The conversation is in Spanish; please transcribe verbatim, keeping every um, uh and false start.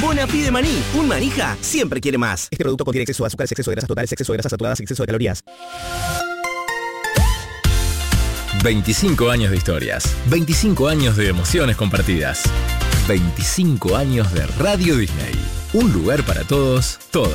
Bona pide maní. Un manija siempre quiere más. Este producto contiene exceso de azúcares, exceso de grasas totales, exceso de grasas saturadas y exceso de calorías. veinticinco años de historias. veinticinco años de emociones compartidas. veinticinco años de Radio Disney. Un lugar para todos, todas.